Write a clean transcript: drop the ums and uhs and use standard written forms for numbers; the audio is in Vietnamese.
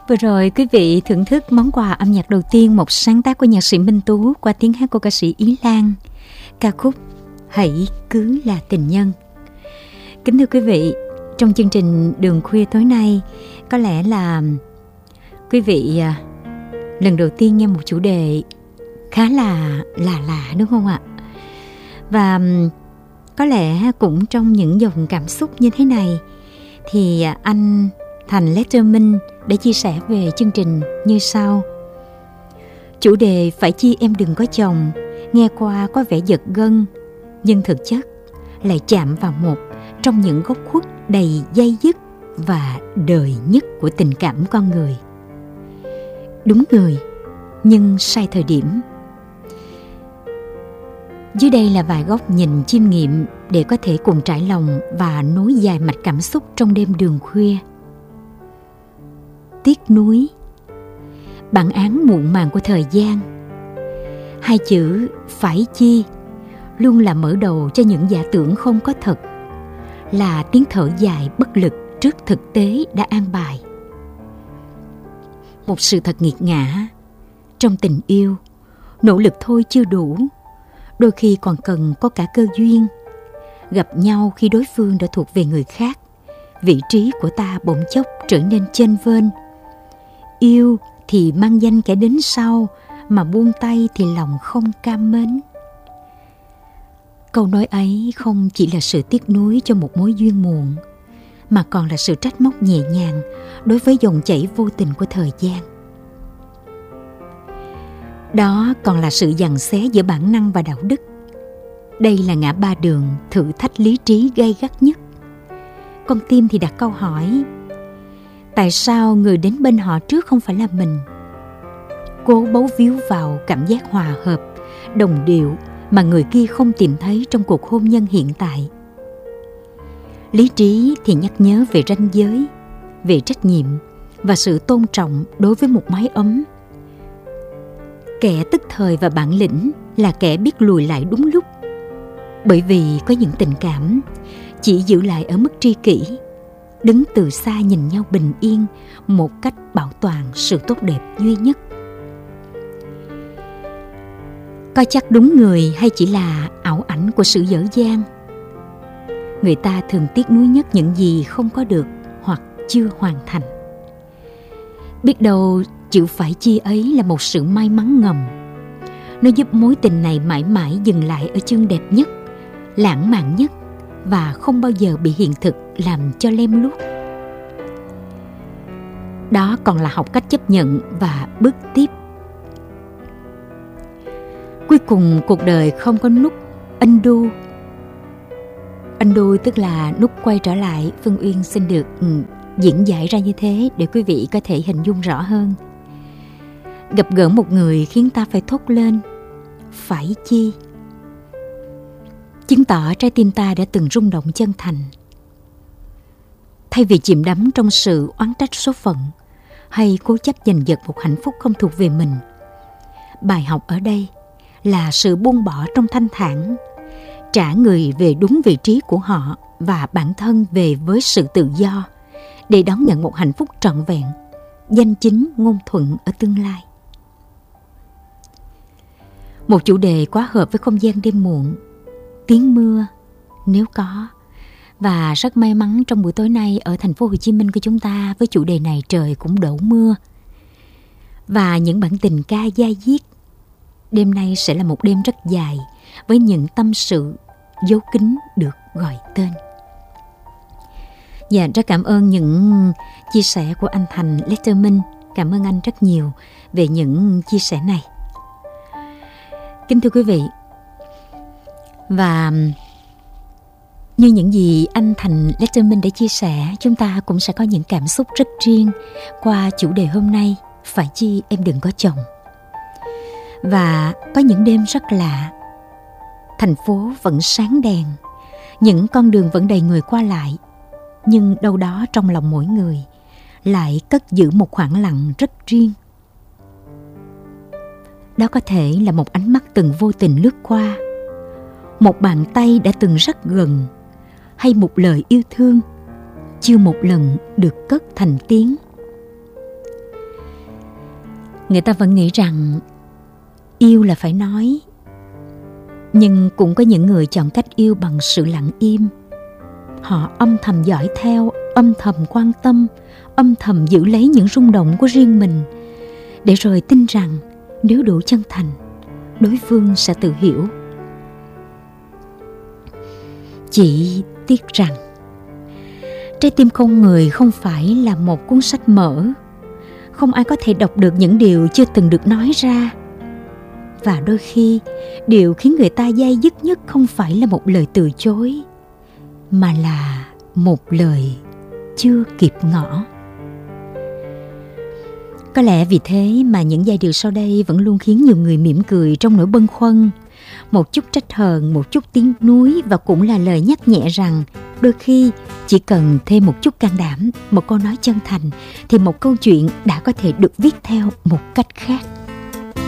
Vừa rồi quý vị thưởng thức món quà âm nhạc đầu tiên, một sáng tác của nhạc sĩ Minh Tú qua tiếng hát của ca sĩ Ý Lan, ca khúc Hãy Cứ Là Tình Nhân. Kính thưa quý vị, trong chương trình Đường Khuya tối nay, có lẽ là quý vị lần đầu tiên nghe một chủ đề khá là lạ đúng không ạ? Và có lẽ cũng trong những dòng cảm xúc như thế này thì anh Thành Letterman đã chia sẻ về chương trình như sau. Chủ đề Phải Chi Em Đừng Có Chồng nghe qua có vẻ giật gân, nhưng thực chất lại chạm vào một trong những góc khuất đầy dây dứt và đời nhất của tình cảm con người. Đúng người, nhưng sai thời điểm. Dưới đây là vài góc nhìn chiêm nghiệm để có thể cùng trải lòng và nối dài mạch cảm xúc trong đêm đường khuya. Tiếc nuối, bản án muộn màng của thời gian. Hai chữ phải chi luôn là mở đầu cho những giả tưởng không có thật, là tiếng thở dài bất lực trước thực tế đã an bài. Một sự thật nghiệt ngã. Trong tình yêu, nỗ lực thôi chưa đủ, đôi khi còn cần có cả cơ duyên. Gặp nhau khi đối phương đã thuộc về người khác, vị trí của ta bỗng chốc trở nên chênh vênh. Yêu thì mang danh kẻ đến sau, mà buông tay thì lòng không cam mến. Câu nói ấy không chỉ là sự tiếc nuối cho một mối duyên muộn, mà còn là sự trách móc nhẹ nhàng đối với dòng chảy vô tình của thời gian. Đó còn là sự giằng xé giữa bản năng và đạo đức. Đây là ngã ba đường thử thách lý trí gay gắt nhất. Con tim thì đặt câu hỏi: tại sao người đến bên họ trước không phải là mình? Cố bấu víu vào cảm giác hòa hợp, đồng điệu mà người kia không tìm thấy trong cuộc hôn nhân hiện tại. Lý trí thì nhắc nhớ về ranh giới, về trách nhiệm và sự tôn trọng đối với một mái ấm. Kẻ tức thời và bản lĩnh là kẻ biết lùi lại đúng lúc. Bởi vì có những tình cảm chỉ giữ lại ở mức tri kỷ, đứng từ xa nhìn nhau bình yên, một cách bảo toàn sự tốt đẹp duy nhất. Có chắc đúng người hay chỉ là ảo ảnh của sự dở dang? Người ta thường tiếc nuối nhất những gì không có được hoặc chưa hoàn thành. Biết đâu chịu phải chi ấy là một sự may mắn ngầm. Nó giúp mối tình này mãi mãi dừng lại ở chương đẹp nhất, lãng mạn nhất, và không bao giờ bị hiện thực làm cho lem luốc. Đó còn là học cách chấp nhận và bước tiếp. Cuối cùng cuộc đời không có nút undo. Undo tức là nút quay trở lại. Phương Uyên xin được diễn giải ra như thế để quý vị có thể hình dung rõ hơn. Gặp gỡ một người khiến ta phải thốt lên phải chi, chứng tỏ trái tim ta đã từng rung động chân thành. Thay vì chìm đắm trong sự oán trách số phận hay cố chấp giành giật một hạnh phúc không thuộc về mình, bài học ở đây là sự buông bỏ trong thanh thản, trả người về đúng vị trí của họ và bản thân về với sự tự do, để đón nhận một hạnh phúc trọn vẹn, danh chính ngôn thuận ở tương lai. Một chủ đề quá hợp với không gian đêm muộn, tiếng mưa nếu có. Và rất may mắn trong buổi tối nay ở thành phố Hồ Chí Minh của chúng ta, với chủ đề này trời cũng đổ mưa. Và những bản tình ca dai diết. Đêm nay sẽ là một đêm rất dài, với những tâm sự giấu kín được gọi tên. Dạ, rất cảm ơn những chia sẻ của anh Thành Letterman. Cảm ơn anh rất nhiều về những chia sẻ này. Kính thưa quý vị, và như những gì anh Thành Letterman đã chia sẻ, chúng ta cũng sẽ có những cảm xúc rất riêng qua chủ đề hôm nay, phải chi em đừng có chồng. Và có những đêm rất lạ, thành phố vẫn sáng đèn, những con đường vẫn đầy người qua lại, nhưng đâu đó trong lòng mỗi người lại cất giữ một khoảng lặng rất riêng. Đó có thể là một ánh mắt từng vô tình lướt qua, một bàn tay đã từng rất gần, hay một lời yêu thương chưa một lần được cất thành tiếng. Người ta vẫn nghĩ rằng yêu là phải nói, nhưng cũng có những người chọn cách yêu bằng sự lặng im. Họ âm thầm dõi theo, âm thầm quan tâm, âm thầm giữ lấy những rung động của riêng mình, để rồi tin rằng nếu đủ chân thành, đối phương sẽ tự hiểu. Chỉ tiếc rằng trái tim con người không phải là một cuốn sách mở. Không ai có thể đọc được những điều chưa từng được nói ra. Và đôi khi, điều khiến người ta day dứt nhất không phải là một lời từ chối, mà là một lời chưa kịp ngỏ. Có lẽ vì thế mà những giai điệu sau đây vẫn luôn khiến nhiều người mỉm cười trong nỗi bâng khuâng. Một chút trách hờn, một chút tiếng nuối, và cũng là lời nhắc nhẹ rằng đôi khi chỉ cần thêm một chút can đảm, một câu nói chân thành, thì một câu chuyện đã có thể được viết theo một cách khác.